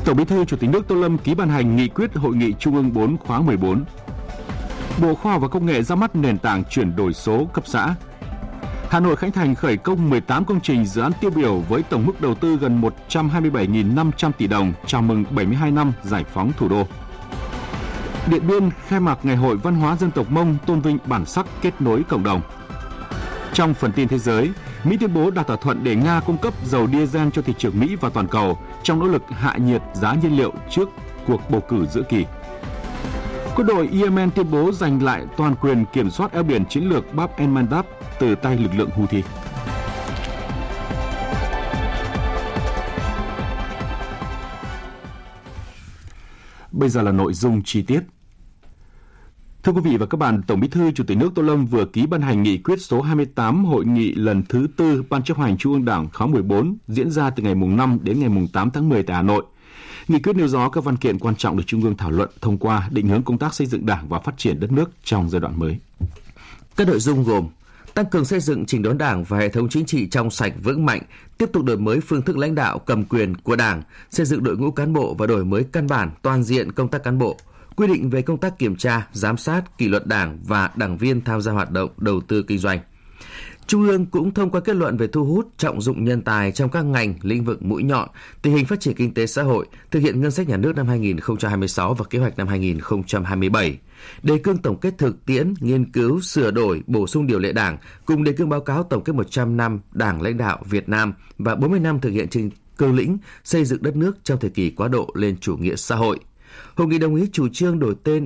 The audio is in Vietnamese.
Tổng Bí thư Chủ tịch nước Tô Lâm ký ban hành nghị quyết Hội nghị Trung ương 4 khóa 14. Bộ Khoa học và Công nghệ ra mắt nền tảng chuyển đổi số cấp xã. Hà Nội khánh thành khởi công 18 công trình dự án tiêu biểu với tổng mức đầu tư gần 127.500 tỷ đồng chào mừng 72 năm giải phóng thủ đô. Điện Biên khai mạc Ngày hội Văn hóa dân tộc Mông tôn vinh bản sắc kết nối cộng đồng. Trong phần tin thế giới, Mỹ tuyên bố đạt thỏa thuận để Nga cung cấp dầu diesel cho thị trường Mỹ và toàn cầu trong nỗ lực hạ nhiệt giá nhiên liệu trước cuộc bầu cử giữa kỳ. Quân đội Yemen tuyên bố giành lại toàn quyền kiểm soát eo biển chiến lược Bab el-Mandab từ tay lực lượng Houthi. Bây giờ là nội dung chi tiết. Thưa quý vị và các bạn, Tổng Bí thư Chủ tịch nước Tô Lâm vừa ký ban hành nghị quyết số 28 Hội nghị lần thứ 4 Ban chấp hành Trung ương Đảng khóa 14 diễn ra từ ngày 5 đến ngày 8 tháng 10 tại Hà Nội. Nghị quyết nêu rõ các văn kiện quan trọng được Trung ương thảo luận thông qua định hướng công tác xây dựng Đảng và phát triển đất nước trong giai đoạn mới. Các nội dung gồm tăng cường xây dựng chỉnh đốn Đảng và hệ thống chính trị trong sạch vững mạnh, tiếp tục đổi mới phương thức lãnh đạo cầm quyền của Đảng, xây dựng đội ngũ cán bộ và đổi mới căn bản toàn diện công tác cán bộ, quy định về công tác kiểm tra, giám sát, kỷ luật Đảng và đảng viên tham gia hoạt động đầu tư kinh doanh. Trung ương cũng thông qua kết luận về thu hút, trọng dụng nhân tài trong các ngành, lĩnh vực mũi nhọn, tình hình phát triển kinh tế xã hội, thực hiện ngân sách nhà nước năm 2026 và kế hoạch năm 2027. Đề cương tổng kết thực tiễn, nghiên cứu, sửa đổi, bổ sung điều lệ Đảng, cùng đề cương báo cáo tổng kết 100 năm Đảng lãnh đạo Việt Nam và 40 năm thực hiện trên cương lĩnh xây dựng đất nước trong thời kỳ quá độ lên chủ nghĩa xã hội. Hội nghị đồng ý chủ trương đổi tên